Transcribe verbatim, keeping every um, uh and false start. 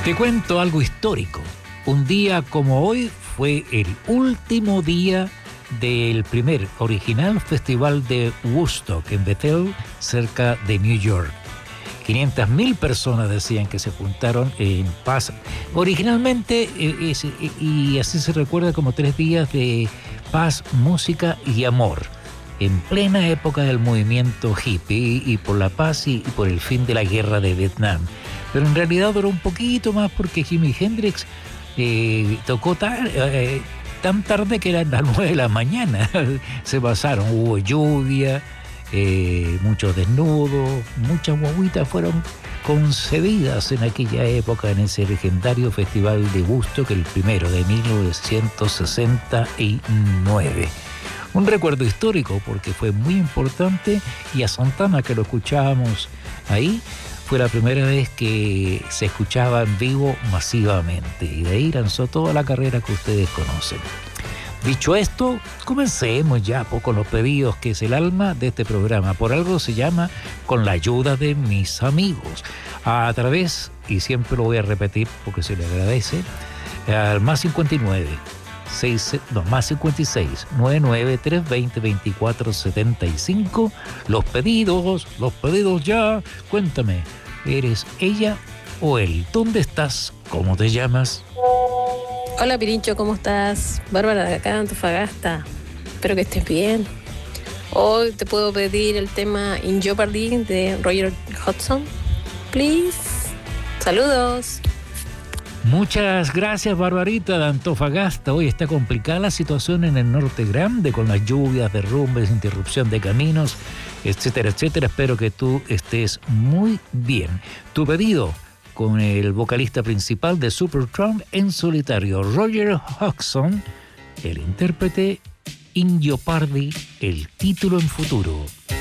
Te cuento algo histórico. Un día como hoy fue el último día del primer original festival de Woodstock en Bethel, cerca de New York. quinientas mil personas decían que se juntaron en paz. Originalmente, eh, es, eh, y así se recuerda como tres días de paz, música y amor, en plena época del movimiento hippie y por la paz y, y por el fin de la guerra de Vietnam. Pero en realidad duró un poquito más porque Jimi Hendrix eh, tocó tar, eh, tan tarde que eran las nueve de la mañana. Se pasaron, hubo lluvia, eh, muchos desnudos, muchas guaguitas fueron concebidas en aquella época en ese legendario festival de Woodstock, el primero de mil novecientos sesenta y nueve. Un recuerdo histórico porque fue muy importante, y a Santana, que lo escuchábamos ahí, fue la primera vez que se escuchaba en vivo masivamente, y de ahí lanzó toda la carrera que ustedes conocen. Dicho esto, comencemos ya con los pedidos, que es el alma de este programa. Por algo se llama Con la ayuda de mis amigos. A través, y siempre lo voy a repetir porque se le agradece, al más cincuenta y nueve, seis, no, más cincuenta y seis, noventa y nueve, trescientos veinte, veinticuatro setenta y cinco. Los pedidos, los pedidos ya. Cuéntame, ¿eres ella o él? ¿Dónde estás? ¿Cómo te llamas? Hola Pirincho, ¿cómo estás? Bárbara de acá de Antofagasta. Espero que estés bien. Hoy te puedo pedir el tema In Jeopardy de Roger Hodgson. Please. Saludos. Muchas gracias, Barbarita de Antofagasta. Hoy está complicada la situación en el norte grande con las lluvias, derrumbes, interrupción de caminos, etcétera, etcétera. Espero que tú estés muy bien. Tu pedido con el vocalista principal de Supertramp en solitario, Roger Hodgson, el intérprete In Jeopardy, el título en futuro.